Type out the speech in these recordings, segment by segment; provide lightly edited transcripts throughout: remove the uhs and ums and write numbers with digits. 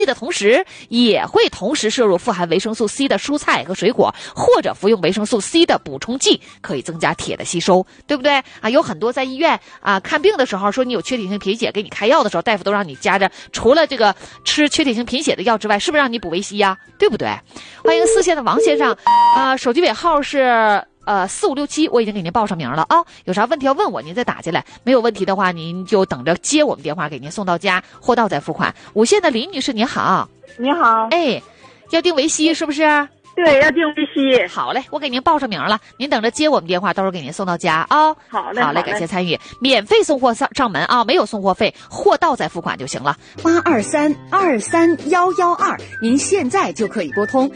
的同时，也会同时摄入富含维生素 C 的蔬菜和水果，或者服用维生素 C 的补充剂，可以增加铁的吸收，对不对啊？有很多在医院啊看病的时候说你有缺铁性贫血，给你开药的时候，大夫都让你加着除了这个吃缺铁性贫血的药之外，是不是让你补维 C 呀？对不对？欢迎4线的王先生，手机尾号是4567，我已经给您报上名了啊。有啥问题要问我，您再打进来。没有问题的话，您就等着接我们电话，给您送到家，货到再付款。5线的李女士，您好。 你好。 哎，要订维 C 是不是？ 对，要订维 C。 好嘞，我给您报上名了，您等着接我们电话，到时候给您送到家啊。 好嘞， 好嘞，感谢参与，免费送货上门啊，没有送货费，货到再付款就行了。 823-23112，您现在就可以拨通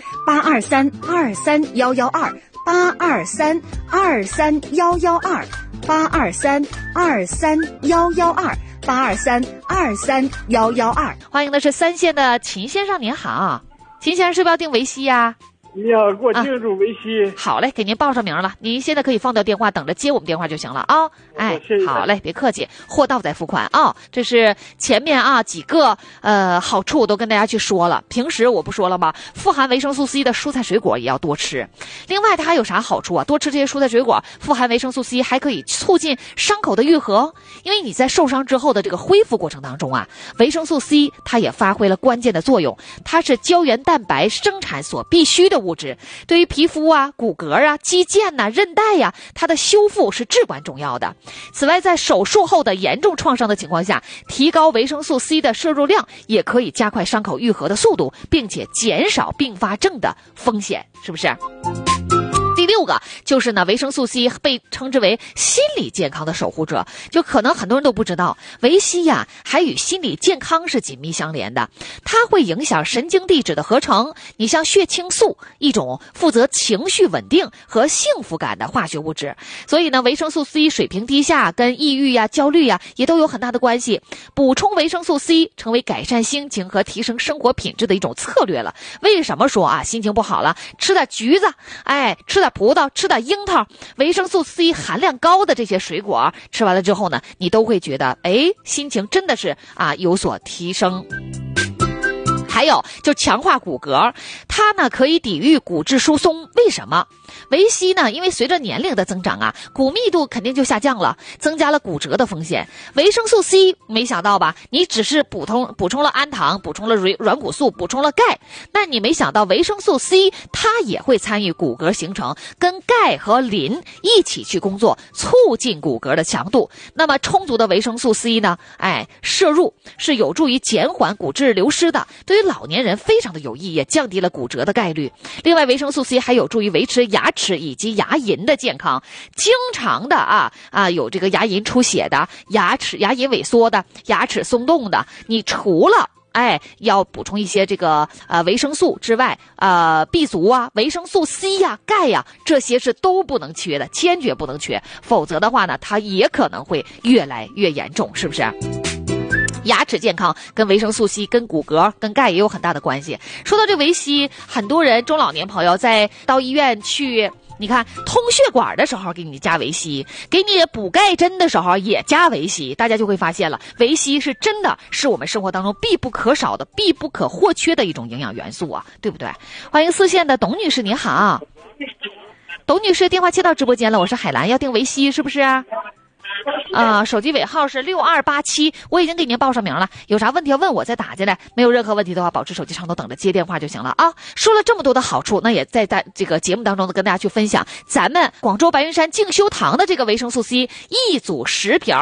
823-23112，823-23112，823-23112，823-23112。 欢迎的是3线的秦先生，您好，秦先生是不是要订维 C 呀？ 你好，给我订住维 C。 好嘞，给您报上名了，您现在可以放掉电话，等着接我们电话就行了啊。哎，好嘞，别客气，货到再付款啊。这是前面几个好处我都跟大家去说了。平时我不说了吗？富含维生素 C 的蔬菜水果也要多吃。另外它还有啥好处啊？多吃这些蔬菜水果，富含维生素 C 还可以促进伤口的愈合。因为你在受伤之后的这个恢复过程当中啊，维生素 C 它也发挥了关键的作用，它是胶原蛋白生产所必需的物质，对于皮肤啊、骨骼啊、肌腱呐、韧带呀，它的修复是至关重要的。此外，在手术后的严重创伤的情况下，提高维生素 C 的摄入量，也可以加快伤口愈合的速度，并且减少并发症的风险，是不是？第6个就是呢，维生素 C 被称之为心理健康的守护者，就可能很多人都不知道，维 C 呀还与心理健康是紧密相连的，它会影响神经递质的合成。你像血清素，一种负责情绪稳定和幸福感的化学物质，所以呢，维生素 C 水平低下跟抑郁呀、焦虑呀也都有很大的关系。补充维生素 C 成为改善心情和提升生活品质的一种策略了。为什么说心情不好了，吃点橘子，吃点葡萄，吃点樱桃，维生素 C 含量高的这些水果，吃完了之后呢，你都会觉得心情真的是有所提升。还有就强化骨骼，它呢可以抵御骨质疏松。为什么？维 C 呢，因为随着年龄的增长骨密度肯定就下降了，增加了骨折的风险。维生素 C 没想到吧，你只是补充了氨糖，补充了软骨素，补充了钙，那你没想到维生素 C 它也会参与骨骼形成，跟钙和磷一起去工作，促进骨骼的强度。那么充足的维生素 C 呢，摄入是有助于减缓骨质流失的，对于老年人非常的有益，也降低了骨折的概率。另外，维生素 C 还有助于维持牙齿以及牙龈的健康。经常的有这个牙龈出血的、牙龈萎缩的、牙齿松动的，你除了要补充一些这个维生素之外，B 族维生素 C 钙这些是都不能缺的，坚决不能缺，否则的话呢，它也可能会越来越严重，是不是？牙齿健康跟维生素 C、跟骨骼、跟钙也有很大的关系。说到这维 C， 很多人中老年朋友在到医院去，你看通血管的时候给你加维 C， 给你补钙针的时候也加维 C， 大家就会发现了，维 C 是真的是我们生活当中必不可少的、必不可或缺的一种营养元素对不对？欢迎4线的董女士，你好。董女士，电话接到直播间了，我是海兰，要订维 C 是不是手机尾号是6287，我已经给您报上名了，有啥问题要问我再打进来，没有任何问题的话保持手机畅通，等着接电话就行了说了这么多的好处，那也在这个节目当中跟大家去分享咱们广州白云山静修堂的这个维生素 C 一组10瓶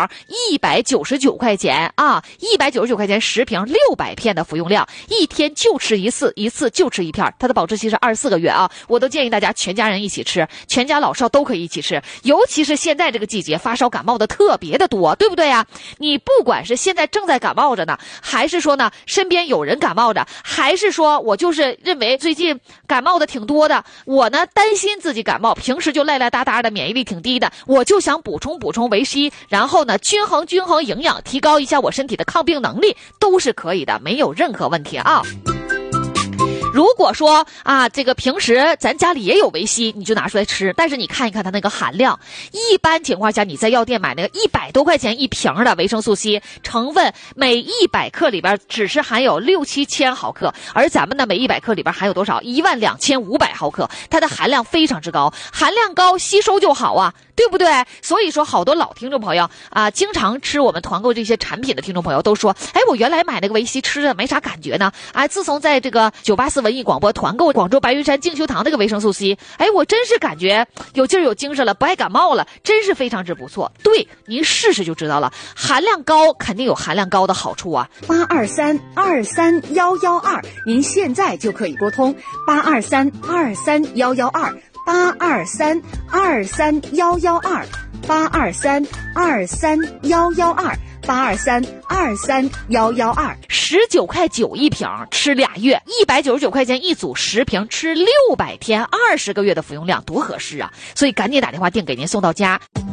199块钱199块钱10瓶600片的服用量，一天就吃一次就吃1片，它的保质期是24个月我都建议大家全家人一起吃，全家老少都可以一起吃，尤其是现在这个季节发烧感冒的特别的多，对不对你不管是现在正在感冒着呢，还是说呢身边有人感冒着，还是说我就是认为最近感冒的挺多的，我呢担心自己感冒，平时就赖赖哒哒的，免疫力挺低的，我就想补充维 C， 然后呢均衡营养，提高一下我身体的抗病能力，都是可以的，没有任何问题如果说啊，这个平时咱家里也有维 C， 你就拿出来吃，但是你看一看它那个含量，一般情况下你在药店买那个100多块钱一瓶的维生素 C， 成分每100克里边只是含有6、7千毫克，而咱们的每100克里边含有多少？12500毫克，它的含量非常之高，含量高吸收就好啊，对不对？所以说好多老听众朋友啊，经常吃我们团购这些产品的听众朋友都说，哎，我原来买那个维 C 吃着没啥感觉呢，啊，自从在这个984文艺广播团购广州白云山净修堂这个维生素 C， 哎，我真是感觉有劲儿有精神了，不爱感冒了，真是非常之不错。对，您试试就知道了，含量高肯定有含量高的好处啊。 823-23112，您现在就可以拨通，823-23112，823-23112，823-23112，823-23112，19 块9一瓶，吃2月，199块钱一组10瓶，吃600天，20个月的服用量，多合适啊！所以赶紧打电话订，给您送到家。